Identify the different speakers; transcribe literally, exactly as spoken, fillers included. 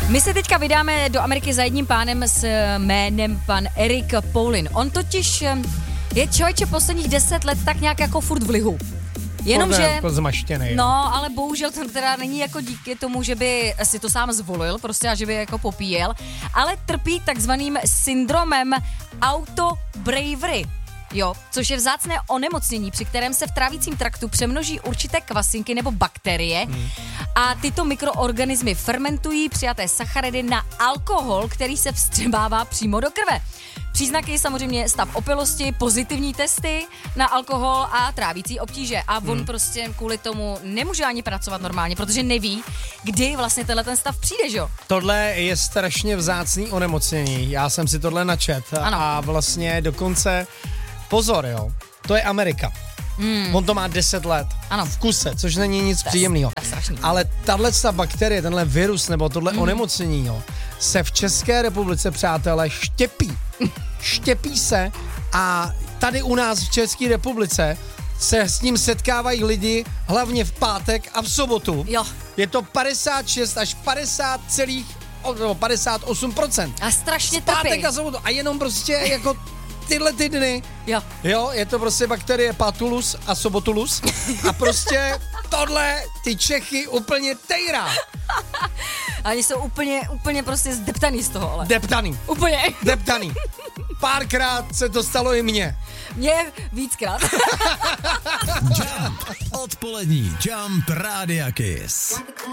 Speaker 1: My se teďka vydáme do Ameriky za jedním pánem s jménem pan Eric Paulin. On totiž je člověče posledních deset let tak nějak jako furt v lihu. Jenomže,
Speaker 2: jako zmaštěnej,
Speaker 1: no, ale bohužel to teda není jako díky tomu, že by si to sám zvolil, prostě a že by jako popíjel, ale trpí takzvaným syndromem autobravery. Jo, což je vzácné onemocnění, při kterém se v trávicím traktu přemnoží určité kvasinky nebo bakterie hmm. a tyto mikroorganismy fermentují přijaté sacharidy na alkohol, který se vstřebává přímo do krve. Příznaky samozřejmě stav opilosti, pozitivní testy na alkohol a trávící obtíže. A on hmm. prostě kvůli tomu nemůže ani pracovat normálně, protože neví, kdy vlastně tenhle ten stav přijde, že jo?
Speaker 2: Tohle je strašně vzácný onemocnění. Já jsem si tohle načet
Speaker 1: ano.
Speaker 2: a vlastně dokonce, pozor jo, to je Amerika. Hmm. On to má deset let
Speaker 1: ano.
Speaker 2: v kuse, což není nic příjemného. Ale tahle bakterie, tenhle virus nebo tohle hmm. onemocnění jo, se v České republice, přátelé, štěpí. Štěpí se a tady u nás v České republice se s ním setkávají lidi hlavně v pátek a v sobotu.
Speaker 1: Jo.
Speaker 2: Je to padesát šest až padesát celých, nebo padesát osm procent.
Speaker 1: A strašně
Speaker 2: trpí. Pátek
Speaker 1: trpí.
Speaker 2: a sobotu a jenom prostě jako tyhle ty dny.
Speaker 1: Jo.
Speaker 2: Jo, je to prostě bakterie patulus a sobotulus a prostě tohle ty Čechy úplně tejrá.
Speaker 1: A oni jsou úplně, úplně prostě zdeptaný z toho, ale.
Speaker 2: Deptaný.
Speaker 1: Úplně.
Speaker 2: Deptaný. Párkrát se to stalo i mně.
Speaker 1: Mně víckrát.
Speaker 3: Jump. Odpolední Jump Rádia Kiss.